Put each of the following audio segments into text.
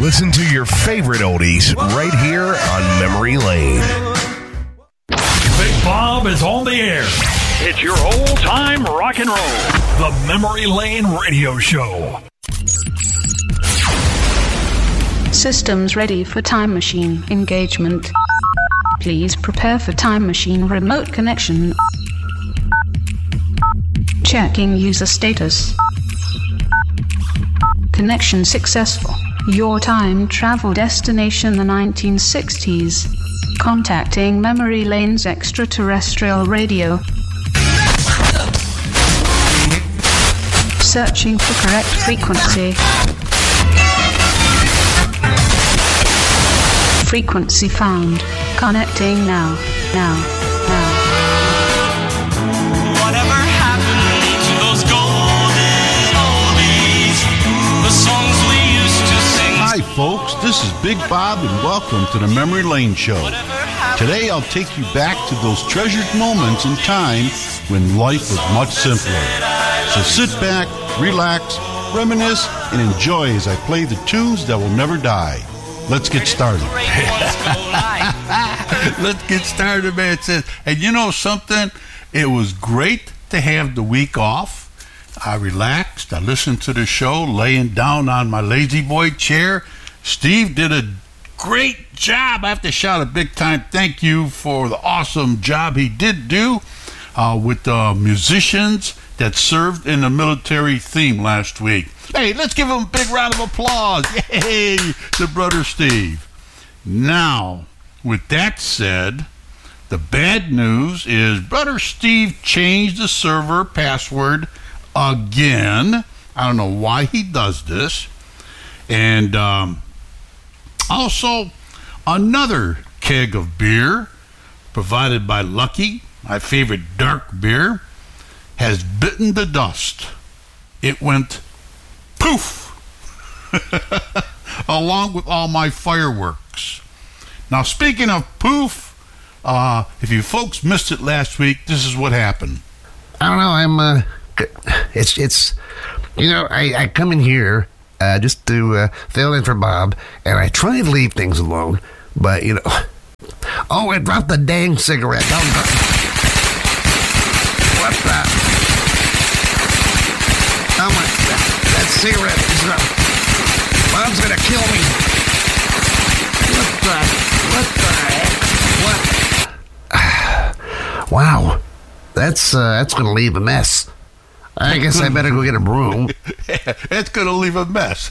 Listen to your favorite oldies right here on Memory Lane. Big Bob is on the air. It's your old-time rock and roll. The Memory Lane Radio Show. Systems ready for time machine engagement. Please prepare for time machine remote connection. Checking user status. Connection successful. Your time travel destination the 1960s. Contacting Memory Lane's extraterrestrial radio. Searching for correct frequency. Frequency found. Connecting now. Whatever happened to those golden oldies, the songs we used to sing? Hi folks, this is Big Bob and welcome to the Memory Lane Show. Today I'll take you back to those treasured moments in time when life was much simpler. So sit back, relax, reminisce, and enjoy as I play the tunes that will never die. Let's get started. Let's get started, man. And you know something? It was great to have the week off. I relaxed. I listened to the show laying down on my lazy boy chair. Steve did a great job. I have to shout a big time thank you for the awesome job he did do with the musicians that served in the military theme last week. Hey, let's give him a big round of applause. Yay, to Brother Steve. Now, with that said, the bad news is Brother Steve changed the server password again. I don't know why he does this. And also, another keg of beer provided by Lucky, my favorite dark beer, has bitten the dust. It went poof, along with all my fireworks. Now, speaking of poof, if you folks missed it last week, this is what happened. I don't know. It's you know, I come in here just to fill in for Bob, and I try to leave things alone, but you know, oh, I dropped the dang cigarette. What the? Oh my, that cigarette is Bob's gonna kill me. What? Wow, that's gonna leave a mess. I guess I better go get a broom. It's gonna leave a mess.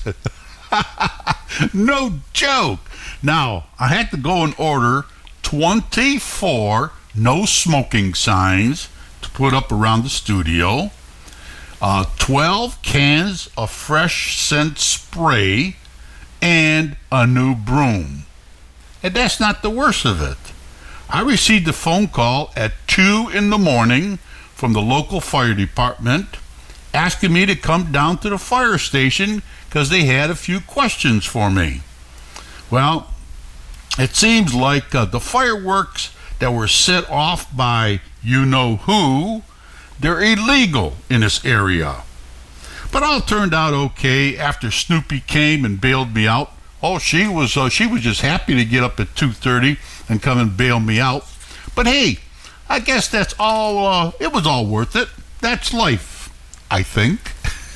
No joke. Now, I had to go and order 24 no smoking signs to put up around the studio, 12 cans of fresh scent spray, and a new broom. And that's not the worst of it. I received a phone call at 2 in the morning from the local fire department asking me to come down to the fire station because they had a few questions for me. Well, it seems like the fireworks that were set off by you-know-who, they're illegal in this area. But all turned out okay after Snoopy came and bailed me out. Oh, she was just happy to get up at 2:30 and come and bail me out. But hey, I guess that's all, it was all worth it. That's life, I think.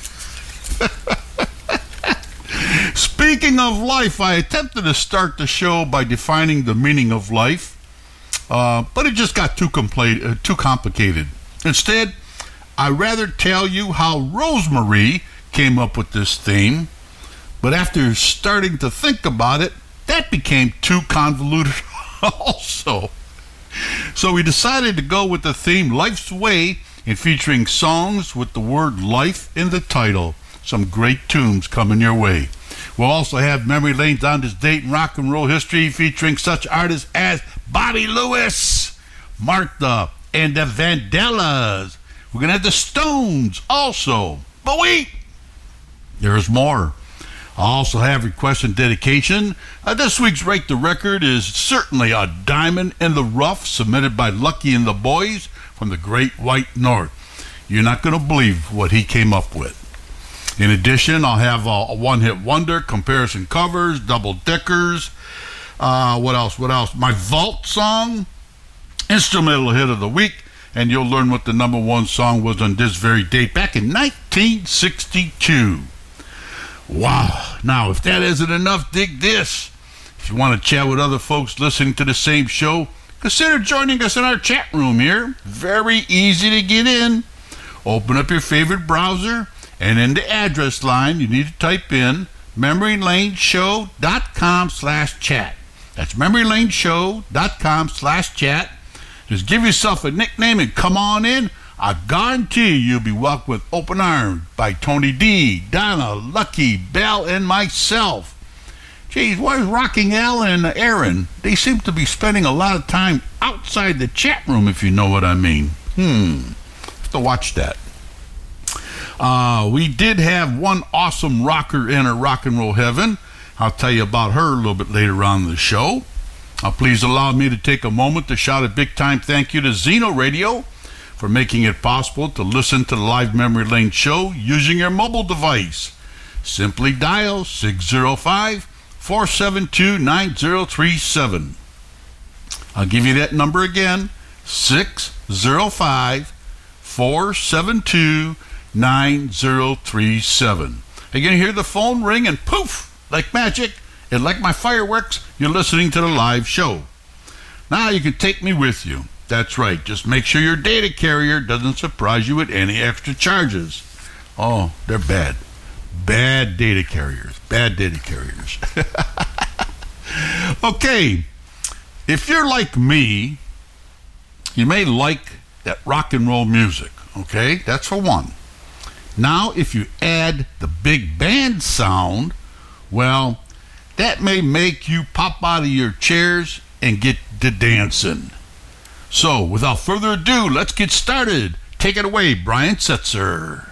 Speaking of life, I attempted to start the show by defining the meaning of life, but it just got too complicated. Instead, I'd rather tell you how Rosemary came up with this theme, but after starting to think about it, that became too convoluted also. So we decided to go with the theme Life's Way and featuring songs with the word life in the title. Some great tunes coming your way. We'll also have Memory Lanes on this date in rock and roll history featuring such artists as Bobby Lewis, Martha, and the Vandellas. We're going to have the Stones also. But wait, there's more. I also have request and dedication. This week's Rate the Record is certainly a diamond in the rough, submitted by Lucky and the Boys from the Great White North. You're not going to believe what he came up with. In addition, I'll have a one-hit wonder, comparison covers, double-deckers. What else? My vault song, instrumental hit of the week, and you'll learn what the number one song was on this very date back in 1962. Wow. Now, if that isn't enough, dig this. If you want to chat with other folks listening to the same show, consider joining us in our chat room here. Very easy to get in. Open up your favorite browser, and in the address line, you need to type in memorylaneshow.com/chat. That's memorylaneshow.com/chat. Just give yourself a nickname and come on in. I guarantee you'll be welcomed with open arms by Tony D, Donna, Lucky, Bell, and myself. Geez, where's Rocking Al and Aaron? They seem to be spending a lot of time outside the chat room, if you know what I mean. Have to watch that. We did have one awesome rocker in our rock and roll heaven. I'll tell you about her a little bit later on in the show. Please allow me to take a moment to shout a big-time thank you to Zeno Radio for making it possible to listen to the live Memory Lane show using your mobile device. Simply dial 605-472-9037. I'll give you that number again, 605-472-9037. You're going to hear the phone ring and poof, like magic, and like my fireworks, you're listening to the live show. Now you can take me with you. That's right. Just make sure your data carrier doesn't surprise you with any extra charges. Oh, they're bad. Bad data carriers. Bad data carriers. Okay. If you're like me, you may like that rock and roll music. Okay? That's for one. Now, if you add the big band sound, well, that may make you pop out of your chairs and get to dancing. So, without further ado, let's get started. Take it away, Brian Setzer.